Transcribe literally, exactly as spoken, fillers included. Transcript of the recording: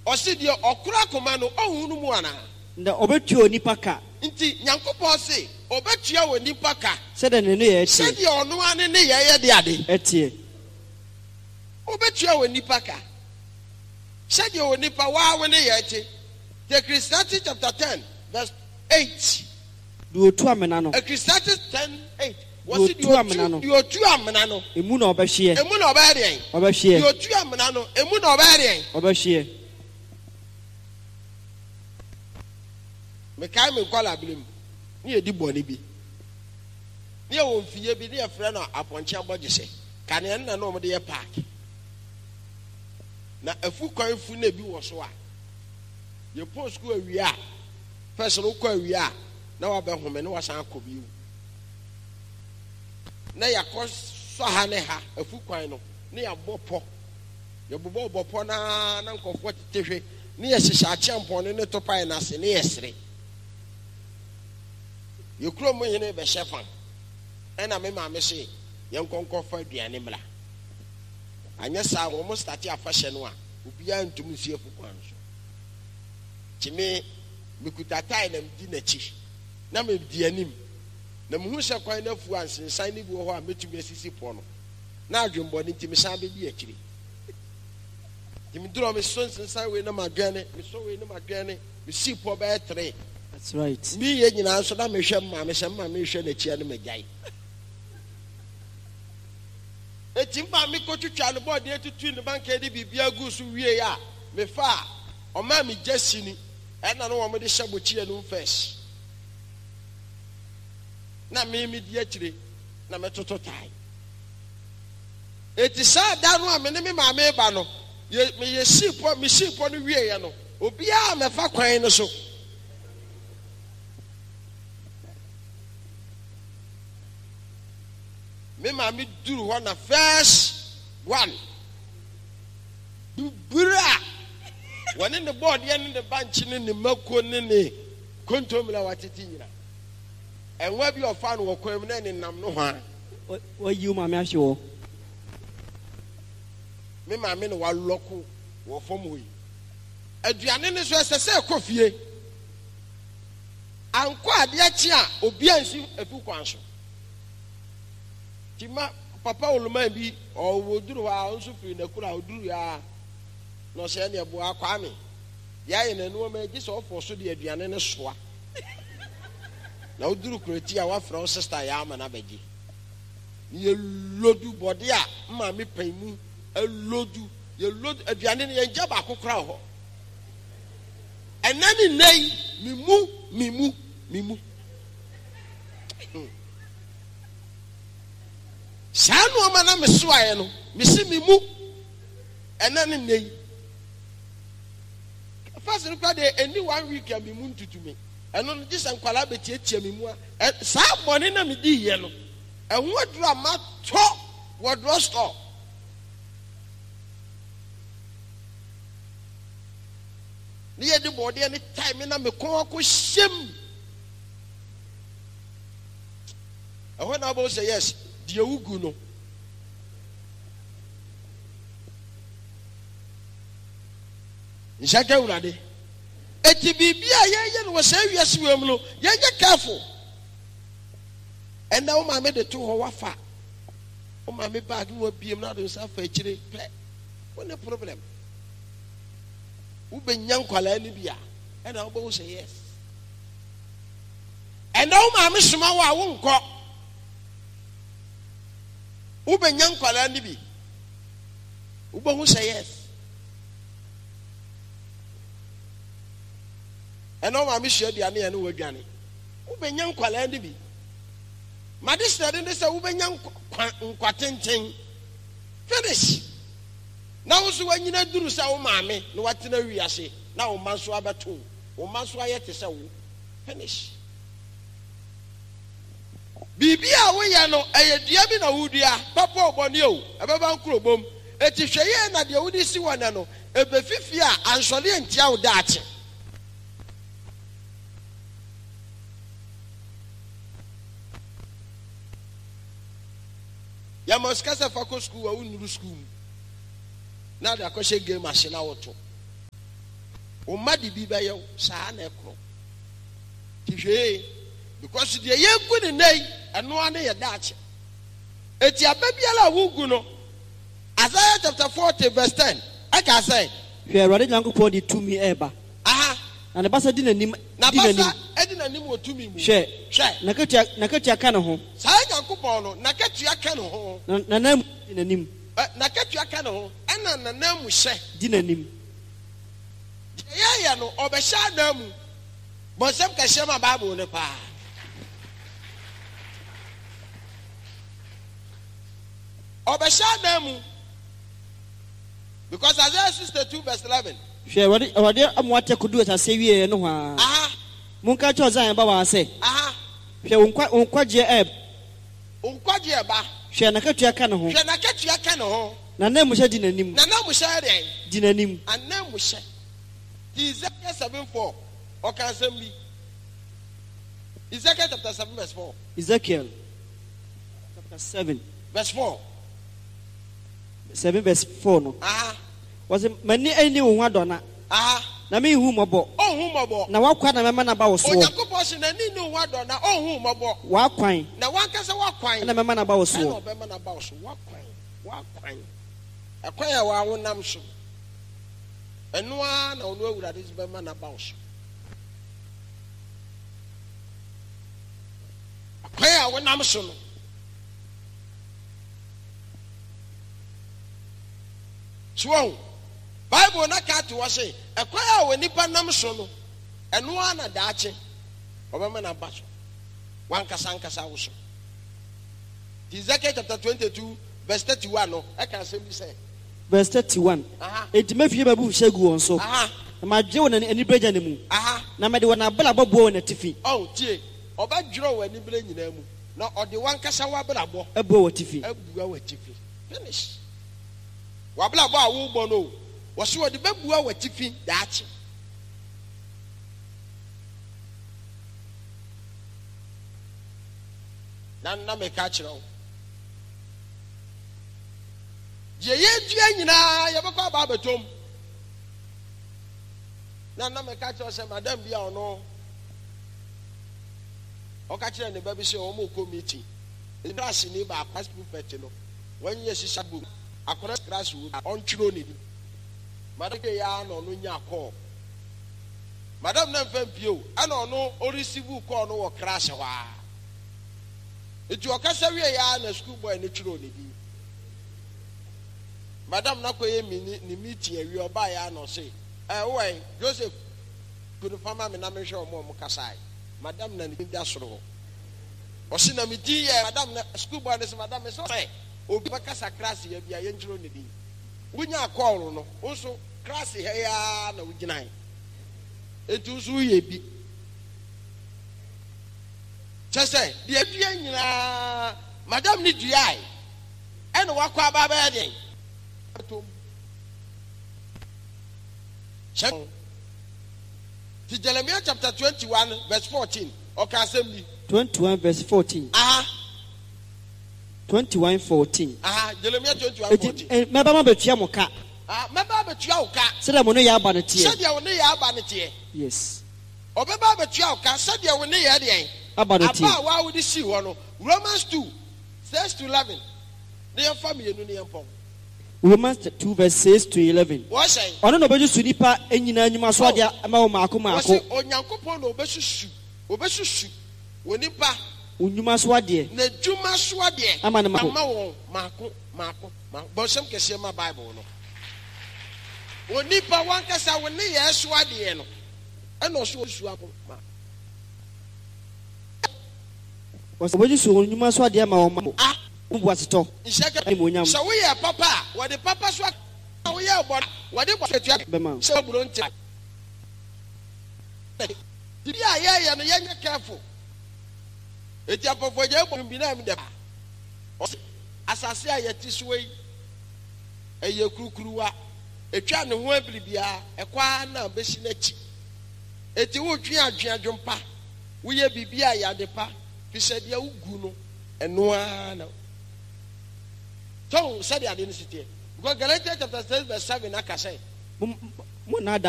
Osi dia okura koma no ohunu mu ana. Na obetua onipa ka. Nti Nyankopɔn se obetua onipa ka. Se de ne ne ye Se tie. dia ono ane ne ye ye de ade. Etie. Obetua onipa ka. Se dia onipa wa we ne ye tie. The Ecclesiastes chapter ten verse eight. Du otu amena no. Ecclesiastes ten eight. Du otu amena no. Du otu amena no. Emu na obehye. Emu na obehye. Obehye. Du otu amena no. Emu na obehye. Obehye. Me kai me kwala blim. Ni edi boni bi. Ni e won fiye bi ni e frɛ no aponche abɔgyese. Kane na na omde ye park. Na afu kwan fu na bi wo so a. Ye post school awia. First no kwa awia na wa be home na wa san akobi. Na yakɔ so ha ne ha afu kwan no ne ya bɔpɔ. Ye bobɔ bɔpɔ na na nkɔfo tetehwe. Ne ye hyehyɛ akyɛmpɔn ne topae na se ne ye sere. Ye kuro mo yene be shefan. Ena me ma me se ye nkonko fa aduane mla. Anya sa wo mo start afahye no a obia ntum nsie fukwan so. Kimi mekuta tai na mdi na chi. Na me di anim. Na mu hu hye kwan na fu ansensan ni bi wo ho a metumi asisi po no. Na adwembo ni ntimi san be di akiri. Kimi duro me so nsensan we na madwane, me so we na madwane, me si po ba three. That's right. Me ye nyina so na me hwɛ ma me hwɛ ma me hwɛ na chia no magyae. Eti mba me ko twitwa no body etutu ne banka de bibia gu so wie ya me fa o ma me jasi ni e na no wo me de hyɛ bochie no first. Na me me di akire na me toto tai. Eti sa da no a me ne me ma me ba no ye me ye sipo me sipo no wie ya no obia me fa kwan no so. Me ma me duru ho na first one bubura woni ne board ye ne banchi ne ne mako ne ne kontomla watiti nyina enwa bi ofa no wokwam na ne nam no ho Wa yi ma me ahye wo. Me ma me ne wa loko wo fom hoyi aduane ne so esese ekofie anko ade achi a obi ansi afu kwan so. Tima papa oluma bi o woduru ha onso firi na kura oduru ya no se ne bo akwa me ya ye na no ma gi so ofo so de aduane ne soa na oduru kurati a wa fra sister ya ama na bagi ye lodu body a ma me panmu elodu ye lodu aduane ne ye nja ba kokora ho enani nei mimu mimu mimu Sanu amana meswaye no mesi mimu enane nei first record any one week am mimu ntutumi eno no gisa nkwala betietie mimu a sa bone na me di ye no ehwo adura ma to wodro store ni ye di body any time na me kon ko hyem ehwo na bo say yes die ugu no Njaka urade eti bibia ye ye no wasa wiase wam no ye ye careful and now ma me de to ho wafa o ma me bag no biem na do sa fa chire pe what the problem u be nyan kwala ni bia and now bo say yes and now ma me soma wa wo nko u be nyan kwala ni bi u bo say yes. And all my mission, the Annie and Wagani. Ubenyan Qualandi. Madista didn't say Ubenyan Quatenting. Finish. Now, so when you do so, mammy, no what to we are say. Now, Manswaba too. Or Manswa yet is so. Finish. Bibia, we are no a diabina Udia, Papa Bonio, a Baban Krobum, a Tishayan at the Udisi one, a Befifia, and Solian Tiao Dati. Ya maskasa fako school wa unu school. Na da ko she game machine awoto. Oma di bi be yo saa na ekro. Ti hwe because the yenku ne nei eno ane ye daache. Eti ababiala wugu no. Isaiah chapter forty verse ten. Aka say, hwe Awurade Nyankopɔn di tumi eba. aha. Na ne basa di nanim, Na di nanim. basa edi nanim otumi mu. Hwe, Hwe. na ketua na ketua ka ne ho. Saa Nyankopɔn no na ketua ka ne ho. Na na nam di nanim, Na ketua ka ne ho. Ɛna na nam hye. di nanim. Ye ye no obehya na mu. Bonsam ka hye ma Bible ne pa. Obehya na mu. Because Isaiah sixty-two verse eleven. Hwe Awurade Awurade amwate kodu asase wie no ha. Aha. Munka cho Zion ba wa se. Aha. Hwe wonkwa wonkwaje eb. Unkwaje eba. Hwe na ketua ka ne ho. Hwe na ketua ka ne ho. Na nam hye di nanim, Na nam hye den. di nanim. Anam hye. Ezekiel seven four. Oka assembly. Ezekiel chapter seven verse four. Ezekiel chapter seven, Verse four. seven verse four no. Aha. Was mani ani wo ho adona. Aha. Na me hu mobo. Oh hu mobo. Na wakwa na mema na ba wo so. Onyankopɔn se na ni ni hu adɔ na oh hu mobo. Wakwan Na wankasa wakwan. na mema na ba wo Na so. obema na ba so wakwan. Wakwan. Akwan ya wa wonam so. Eno a na ono awurade se bema na ba so. Akwan ya wonam so no. So Bible na ka to say akwan ya wo nipa nam so no. Eno a na daache obema na ba so. Wankasa nkasa wo so. Ezekiel chapter twenty-two verse thirty-one no I can say say Verse thirty-one. aha Enti mafie babu hyegu won so. aha Na magye won ani breja ne mu. aha Na mede won abela bobo won atifi. oh tie oba dwuro wani bere nyina mu na ode wankasa wabrabo Ebo watifi. abua watifi finish wabrabo a wo bo no wo so ode babua watifi daache na na me ka kire wo je ye dua nyina ye bekọ aba betom na na me ka kire se madam bia ono o ka kire ne ba bi se o mo committee class ni ba passport pet no when ye sisa bu akora class wo on twiro ne di madam ke ya no no nya call madam na mfam pio ana ono o receive call no wo crash wa etu o ka sawie ya na school boy ne twiro ne di madam na koye mi ni meeting awi oba ya no say eh why Joseph good farmer me na me hwe o mo kasai madam na ni da soro o si na mi di ye madam na school boy ne say madam me so say obi ba kasa class ya bia ye ntiro ne di wunya call no nso class he ya na wuginai etu so ye bi chese di adua nyina madam ni duai e no wakwa ba ba den check Jeremiah chapter twenty-one verse fourteen okay assembly twenty-one verse fourteen. aha twenty-one fourteen. aha Jeremiah twenty-one fourteen Eti meba ma betua mo ka. ah meba betua wo ka Sede mo no ya aba ne tie. said ya wo ne ya aba ne tie Yes. obeba betua wo ka said ya wo ne ya de Aba ne tie. aba wa wo di si ho no Romans two six to eleven ne ya family no ne ya pon Romans two verse six to eleven. wo say Ono no beju su nipa enyina anyuma so ade ama wo maako wo maako. say onyankopon no obesusu obesusu wo nipa Onyuma so ade. na dwuma so ade Ama ne maako. ama wo maako maako ma bo sem kese ma Bible no wo nipa wankasa wo ne ya so ade no e no so osu apo ma Was beju su onyuma so ade ama wo maako. ah Mbu aseto. Ishaka Ai mo nyam. so we ya papa wo de papa so wo ya obo wo de kwatua Bema. so buro nti di ya ya ya no ya careful eti apofo je bo bi na mi de asase a yeti so yi eye kurukuruwa etwa ne ho abiribia ekwa na beshi na chi eti wo twi adwen adwompa wo ye bibia ya de pa fisade a ugu no eno a na so said I didn't sit here because Galatians chapter six verse seven aka say Mo mo na